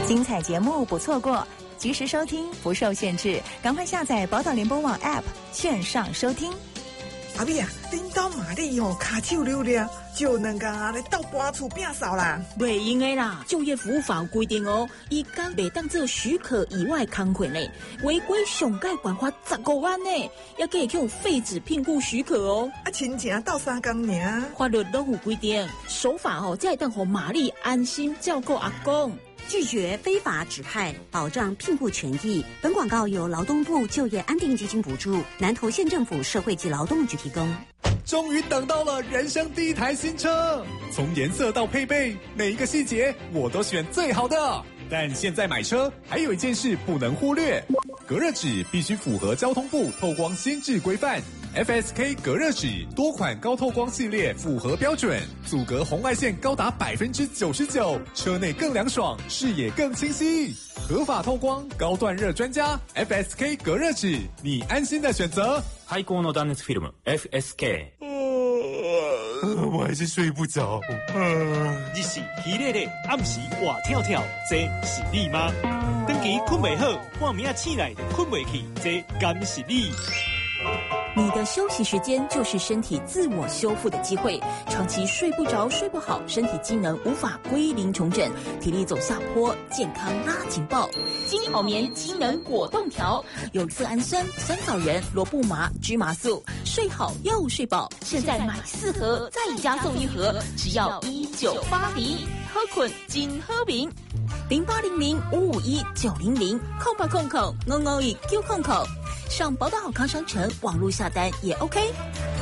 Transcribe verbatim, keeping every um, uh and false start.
精彩节目不错过，及时收听不受限制，赶快下载宝岛联播网 App 线上收听。 阿美啊，恁兜玛丽吼骹手溜溜，就两工啊来斗搬厝摒扫啦。 袂用的啦，就业服务法有规定哦，伊讲袂当做许可以外工课呢，违规上盖罚款十五万呢，也可以用废止聘雇许可哦。 啊，亲情斗三工尔， 法律都有规定，守法哦，才会当让玛丽安心照顾阿公。 拒绝非法指派，保障聘雇权益。本广告由劳动部就业安定基金补助，南投县政府社会及劳动局提供。 终于等到了人生第一台新车，从颜色到配备，每一个细节我都选最好的。但现在买车还有一件事不能忽略，隔热纸必须符合交通部透光新制规范。F S K 隔热纸多款高透光系列符合标准，阻隔红外线高达百分之九十九，车内更凉爽，视野更清晰。合法透光，高断热专家 F S K 隔热纸，你安心的选择。 最高の断熱フィルム F S K。 我还是睡不着。 日是疲累累，暗时活跳跳，这是你吗？长期困袂好，半暝啊醒来就困袂去，这敢是你？ 你的休息时间就是身体自我修复的机会，长期睡不着睡不好，身体机能无法归零重整，体力走下坡，健康拉警报。金好眠机能果冻条有色氨酸、酸枣仁、罗布麻、芝麻素，睡好又睡饱。现在买四盒再加送一盒，只要一九八零，好困真好眠。零八零零五五一九零零空吧空空，五五一九空空。上宝岛好康商城网络下单也 OK。